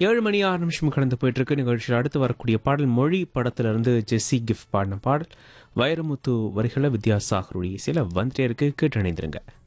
7 மணி 6 நிமிஷம் கடந்து போயிட்டு இருக்கு நிகழ்ச்சியில் அடுத்து வரக்கூடிய பாடல் மொழி படத்திலிருந்து ஜெஸ்ஸி கிஃப்ட் பாடின பாடல் வைரமுத்து வரிகளை வித்யாசாகருடைய இசையில் வந்துட்டே இருக்கு கேட்டு இணைந்திருங்க.